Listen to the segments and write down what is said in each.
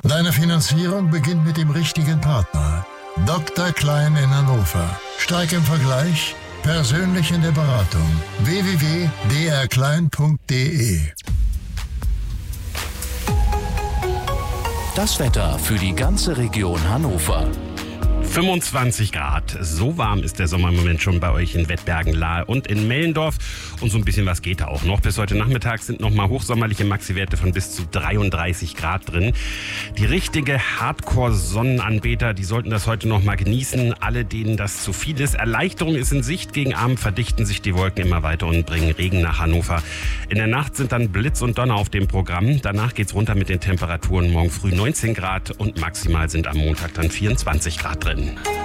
Deine Finanzierung beginnt mit dem richtigen Partner. Dr. Klein in Hannover. Stark im Vergleich, persönlich in der Beratung. www.drklein.de. Das Wetter für die ganze Region Hannover. 25 Grad. So warm ist der Sommer im Moment schon bei euch in Wettbergen, Lahe und in Mellendorf. Und so ein bisschen was geht da auch noch. Bis heute Nachmittag sind nochmal hochsommerliche Maxiwerte von bis zu 33 Grad drin. Die richtige Hardcore-Sonnenanbeter, die sollten das heute nochmal genießen. Alle, denen das zu viel ist. Erleichterung ist in Sicht. Gegen Abend verdichten sich die Wolken immer weiter und bringen Regen nach Hannover. In der Nacht sind dann Blitz und Donner auf dem Programm. Danach geht's runter mit den Temperaturen. Morgen früh 19 Grad und maximal sind am Montag dann 24 Grad drin.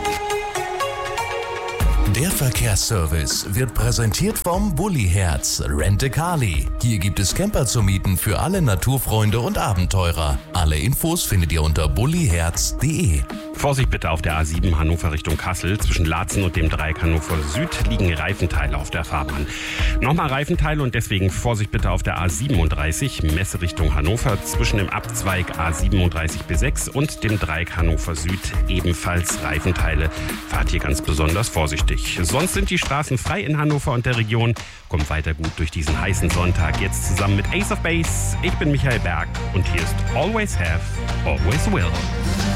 Der Verkehrsservice wird präsentiert vom Bulli-Herz Rent-A-Carly. Hier gibt es Camper zu mieten für alle Naturfreunde und Abenteurer. Alle Infos findet ihr unter bulliherz.de. Vorsicht bitte auf der A7 Hannover Richtung Kassel. Zwischen Laatzen und dem Dreieck Hannover Süd liegen Reifenteile auf der Fahrbahn. Nochmal Reifenteile und deswegen Vorsicht bitte auf der A37 Messe Richtung Hannover. Zwischen dem Abzweig A37 B6 und dem Dreieck Hannover Süd ebenfalls Reifenteile. Fahrt hier ganz besonders vorsichtig. Sonst sind die Straßen frei in Hannover und der Region. Kommt weiter gut durch diesen heißen Sonntag. Jetzt zusammen mit Ace of Base. Ich bin Michael Berg und hier ist Always Have, Always Will.